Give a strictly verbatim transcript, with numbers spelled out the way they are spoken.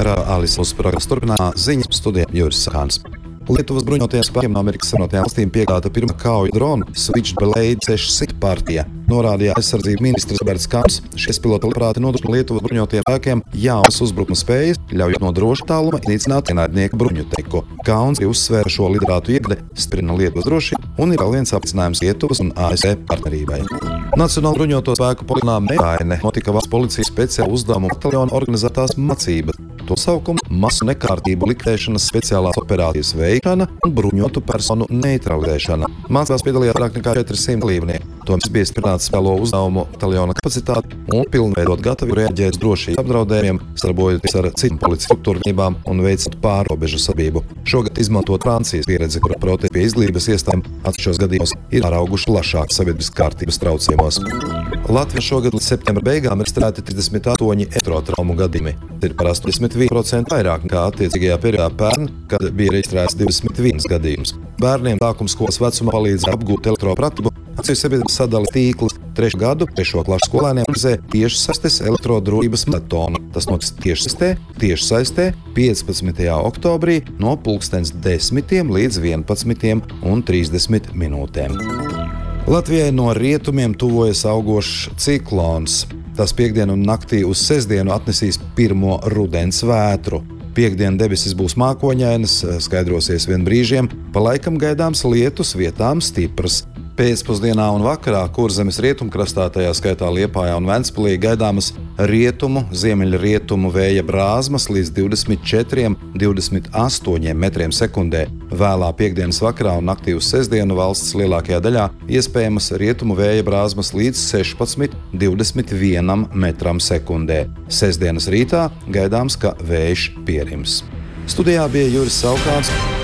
Rālis uz programmas turpinājumā ziņas studijā Juris Sakāns. Lietuvas bruņotajiem spēkiem no Amerikas Savienotajām valstīm piegāta pirmā kauju drona Switchblade sešsimt partija. Norādīja aizsardzības ministrs Roberts Kāns. Šie piloti labprāt nodrošina Lietuvas bruņotajiem spēkiem jaunas uzbrukuma spējas, ļaujot no droša tāluma iznīcināt ienaidnieku bruņuteku. Kāns uzsvēra šo lidrātu iegādi, stiprina Lietuvas drošību un ir vēl viens apliecinājums Lietuvas un A S V partnerībai. Nacionālo bruņoto spēku poligonā Mevaine notika valsts policijas speciāla uzdevuma bataljona organizētās mācības. To saukumu masu nekārtību likvidēšanas speciālās operācijas veikšana un bruņotu personu neutralizēšana. Mācībās piedalījās vairāk nekā četri simti dalībnieki. Tomēr bija stiprināta speciālo uzdevumu bataljona kapacitāti un pilnveidot gatavi reaģēt uz drošības apdraudējumiem, sadarbojoties ar citām policijas struktūrvienībām un veicinot pārrobežu sadarbību. Šogad izmantot Francijas pieredzi, kura proti pie izglītības iestādēm atsevišķos gadījumos ir ārauguši plašāk sabiedriskas kārtības traucējumos. Latvijā šogad līdz septembra beigām ir reģistrēti trīsdesmit astoņi elektrotraumu gadījumi. Tas ir par astoņdesmit viens procents vairāk nekā attiecīgajā periodā pērn, kad bija reģistrēts divdesmit viens gadījums. Bērniem sākuma skolas vecumā palīdz apgūt elektropratību. Atsevišķas sabiedrības sadales tīkls trešo gadu trešo klašu skolēniem organizē tiešsaistes elektrodrošības maratonu. Tas notiks tiešsaistē, tiešsaistē piecpadsmitajā oktobrī no pulkstens desmitiem līdz vienpadsmitiem un trīsdesmit minūtēm. Latvijai no rietumiem tuvojas augošs ciklons. Tas piekdienu un naktī uz sestdienu atnesīs pirmo rudens vētru. Piektdien debesis būs mākoņainas, skaidrosies vien brīžiem, pa laikam gaidāms lietus, vietām stiprs. Pēcpusdienā un vakarā Kurzemes rietumkrastā, tajā skaitā Liepājā un Ventspilī, gaidāmas rietumu, ziemeļrietumu vēja brāzmas līdz divdesmit četriem līdz divdesmit astoņiem metriem sekundē. Vēlā piektdienas vakarā un naktī uz sestdienu valsts lielākajā daļā iespējamas rietumu vēja brāzmas līdz sešpadsmit līdz divdesmit vienam metram sekundē. Sestdienas rītā gaidāms, ka vējš pierims. Studijā bija Juris Sakāns.